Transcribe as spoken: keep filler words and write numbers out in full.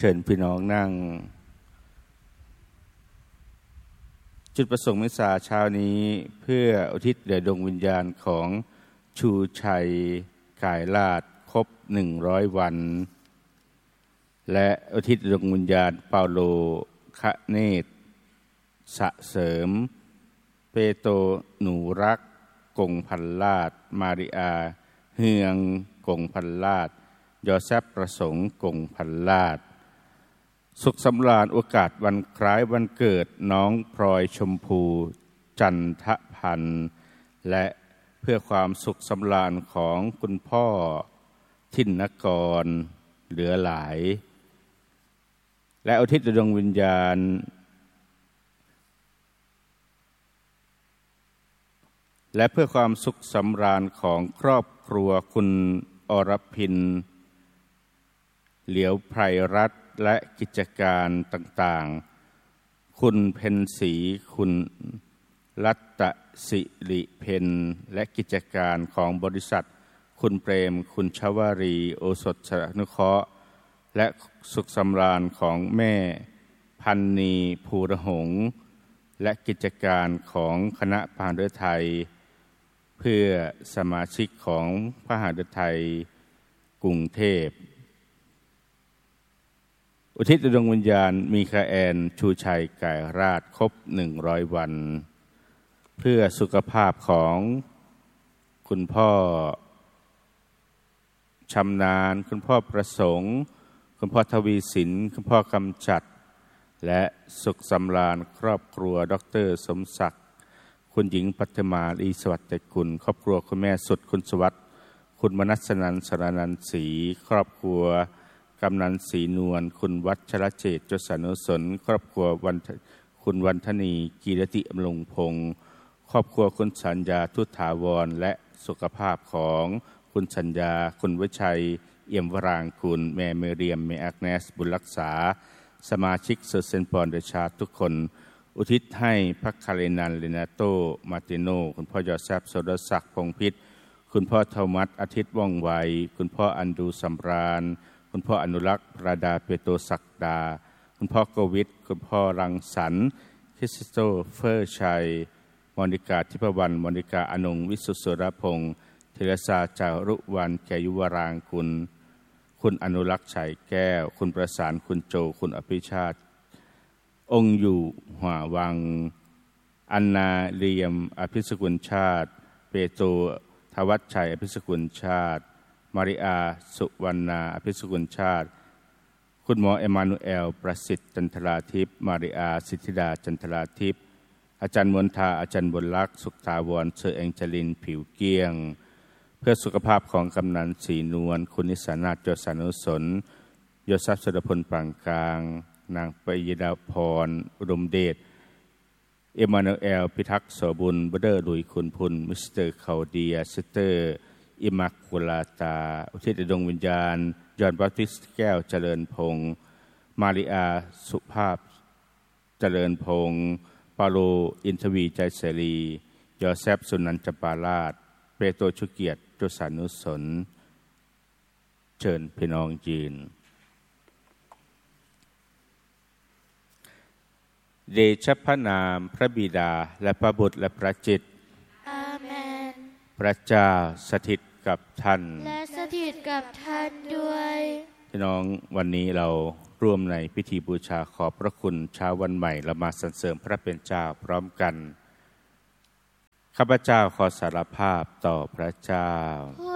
ชิญพี่น้องนั่งจุดประสงค์มิสซาเช้านี้เพื่ออุทิศแด่ดวงวิญญาณของชูชัยกายลาดครบหนึ่งร้อยวันและอุทิศดวงวิญญาณเปาโลคะเนตสะเสริมเปโตรหนูรักกงพันลาดมาริอาเฮืองกงพันลาดยอแซฟประสงค์กงพันลาดสุขสำราญโอกาสวันคล้ายวันเกิดน้องพลอยชมพูจันทพันธ์และเพื่อความสุขสำราญของคุณพ่อทินนกรเหลือหลายและอุทิศดวงวิญญาณและเพื่อความสุขสำราญของครอบครัวคุณอรพินเหลียวไพรรัตน์และกิจการต่างๆคุณเพ็ญศรีคุณรัตสิริเพนและกิจการของบริษัทคุณเปรมคุณชวารีโอสถสนุเคราะห์และสุขสำราญของแม่พันนีภูระหงษ์และกิจการของคณะพหฤทัยเพื่อสมาชิกของพหฤทัยกรุงเทพอุทิศดวงวิญญาณมีคาแอนชูชัยกายราชครบหนึ่งร้อยวันเพื่อสุขภาพของคุณพ่อชำนาญคุณพ่อประสงค์คุณพ่อทวีสินคุณพ่อกำจัดและสุขสำราญครอบครัวดรสมศักดิ์คุณหญิงปัทมาลีสวัสดิ์กุลครอบครัวคุณแม่สุดคุณสวัสดิ์คุณมนัสนันท์สรนันท์ศรีครอบครัวกำนันศรีนวลคุณวัชรเจตจสนุสนครอบครัววันคุณวันธนีกีรติอำลงพงศ์ครอบครัวคุณสัญญาทุถาวรและสุขภาพของคุณสัญญาคุณวิชัยเอี่ยมวรางคุณแม่เมเรียมแม่แอกเนสบุญรักษาสมาชิกเซอร์เซนปอนเดชาทุกคนอุทิศให้พักคาเรนันเลนาโตมาติโนคุณพ่อยอแซฟโซดศักดิ์พงพิษคุณพ่อโทมัสอาทิตย์ว่องไวคุณพ่ออันดูสำราญคุณพ่ออนุรักษ์ประดาเปโตศักดาคุณพ่อโกวิทคุณพ่อรังสรรค์คริสโตเฟอร์ชัยมอนิกาทิพวรรณมอนิกาอนงวิสุทธิสุรพงศ์เทเรซาจารุวรรณแกยุวรางคุณคุณอนุรักษ์ชัยแก้วคุณประสานคุณโจคุณอภิชาติองค์อยู่หัววังอันนาเรียมอภิสกุลชาติเปโตรทวัชชัยอภิสกุลชาติมาริอาสุวรรณาอภิสกุลชาติคุณหมอเอมานูเอลประสิทธิ์จันทราทิพย์มาริอาสิทธิดาจันทราทิพย์อาจารย์มนทาอาจารย์บุญลักษ์สุขถาวรเชอแองเจลินผิวเกี้ยงเพื่อสุขภาพของกำนันศรีนวลคุณนิสานาถยศานุสนยศทรัพย์สุรพลปรางกลางนางปยดาพรอุดมเดชเอมานูเอลพิทักษ์โสบุญบเดอร์ลุยคุณพุนมิสเตอร์คาวเดียสเตอร์อิมักกุลาตาอุทิศดวงวิญญาณยอนบัพติสต์แก้วเจริญพงศ์มาริอาสุภาพเจริญพงศ์ปาโลอินทวีใจเสรียอแซฟสุนันท์จปาราชเปโตรชุเกียรติจสานุสนเชิญพี่น้องยืนเดชะพระนามพระบิดาและพระบุตรและพระจิตอาเมนพระเจ้าสถิตกับท่านและสถิตกับท่านด้วยพี่น้องวันนี้เราร่วมในพิธีบูชาขอบพระคุณเช้าวันใหม่เรามาสรรเสริญพระเป็นเจ้าพร้อมกันข้าพเจ้าขอสารภาพต่อพระเจ้าผู้